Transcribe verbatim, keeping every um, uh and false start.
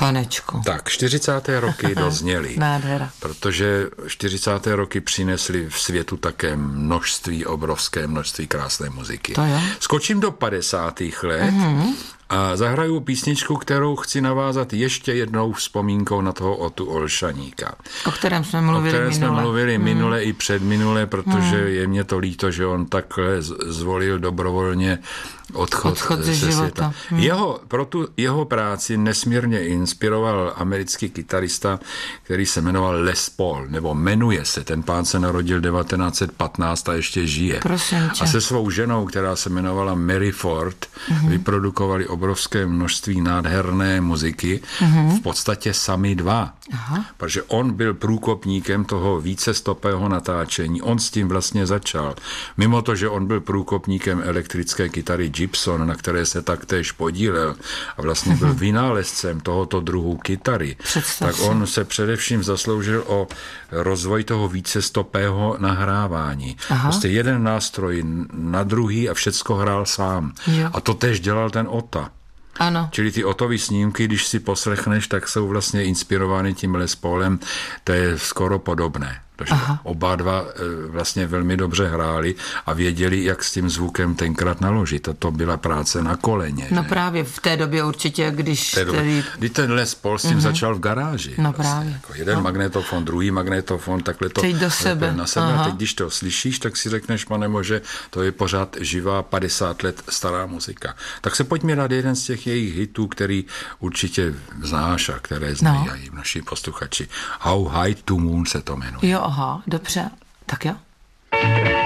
Panečku. Tak, čtyřicáté roky dozněly. Nádhera. Protože čtyřicáté roky přinesly v světu také množství, obrovské množství krásné muziky. To jo. Skočím do padesátých let mm-hmm. a zahraju písničku, kterou chci navázat ještě jednou vzpomínkou na toho Otu Olšaníka. O kterém jsme mluvili minule. O kterém minule. jsme mluvili minule mm. i předminule, protože mm. je mě to líto, že on takhle zvolil dobrovolně odchod, odchod ze, ze světa. Mm. Jeho, pro tu jeho práci nesmírně inspiroval americký kytarista, který se jmenoval Les Paul, nebo jmenuje se. Ten pán se narodil devatenáct set patnáct a ještě žije. Prosím tě. A se svou ženou, která se jmenovala Mary Ford, mm. vyprodukovali obrovské množství nádherné muziky, mm. v podstatě sami dva. Aha. Protože on byl průkopníkem toho vícestopého natáčení. On s tím vlastně začal. Mimo to, že on byl průkopníkem elektrické kytary Gibson, na které se taktéž podílel a vlastně byl vynálezcem tohoto druhu kytary, Představ tak si. on se především zasloužil o rozvoj toho vícestopého nahrávání. Aha. Prostě jeden nástroj na druhý a všecko hrál sám. Jo. A to též dělal ten Ota. Ano. Čili ty Otovy snímky, když si poslechneš, tak jsou vlastně inspirovány tím Les Paulem, to je skoro podobné. Takže oba dva vlastně velmi dobře hráli a věděli, jak s tím zvukem tenkrát naložit. A to byla práce na koleně. No že? Právě v té době určitě, když... Tedy... Kdy ten Les Paul s tím mm-hmm. začal v garáži. No vlastně. právě. Jako jeden no. magnetofon, druhý magnetofon, takhle to... Teď do sebe. Na sebe. Aha. A teď, když to slyšíš, tak si řekneš, pane Bože, to je pořád živá padesát let stará muzika. Tak se pojďme dát jeden z těch jejich hitů, který určitě znáš a které znají no. i naši posluchači. How High to Moon se to jmenuje. Jo, aha, dobře. Tak jo.